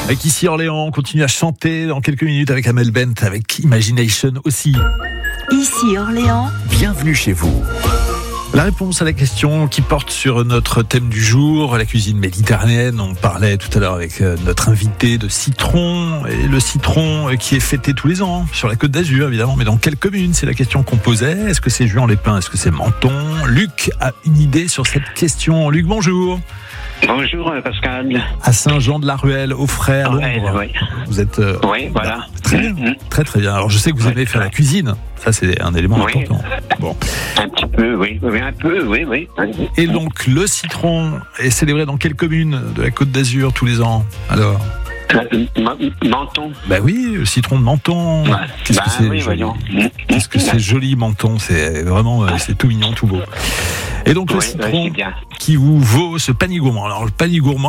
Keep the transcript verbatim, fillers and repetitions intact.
Avec ici Orléans, on continue à chanter dans quelques minutes avec Amel Bent, avec Imagination aussi. Ici Orléans, bienvenue chez vous. La réponse à la question qui porte sur notre thème du jour, la cuisine méditerranéenne. On parlait tout à l'heure avec notre invité de citron, et le citron qui est fêté tous les ans sur la Côte d'Azur évidemment, mais dans quelle commune? C'est la question qu'on posait. Est-ce que c'est Juan-les-Pins? Est-ce que c'est Menton? Luc a une idée sur cette question. Luc, bonjour. Bonjour Pascal. À Saint-Jean-de-la-Ruelle, aux Frères, Ouais, Londres. oui. Vous êtes euh, Oui, voilà. bah, très bien, Mmh. très très bien. Alors je sais que vous Ouais, aimez faire ouais. la cuisine. Ça c'est un élément Oui. important. Bon. Un petit peu, oui, oui, un peu, oui, oui. Et donc le citron est célébré dans quelle commune de la Côte d'Azur tous les ans? Alors. Euh, Ma- Menton. Bah oui, le citron de Menton. Ouais. Qu'est-ce Bah que c'est oui, joli. voyons. Qu'est-ce que c'est joli Menton. C'est vraiment, euh, c'est tout mignon, tout beau. Et donc le Ouais, ouais, citron c'est bien. qui vous vaut ce panier gourmand. Alors le panier gourmand.